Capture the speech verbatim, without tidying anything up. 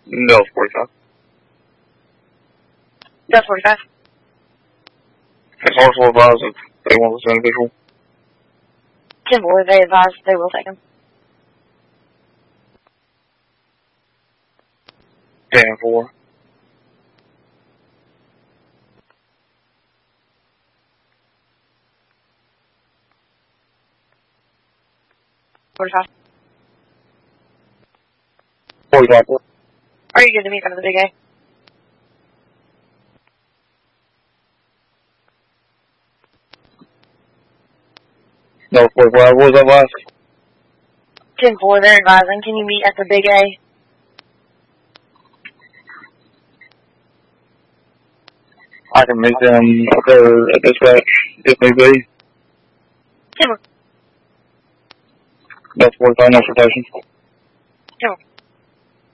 No, forty-five. That's forty-five. It's also advised if they want this individual. ten four, they advise they will take him. ten four. forty-five. forty-five. Are you good to meet under the big A? No, forty-five. What was that last? ten four, they're advising. Can you meet at the big A? I can meet them at their at dispatch if need be. ten four. That's forty-five, no citation. ten four.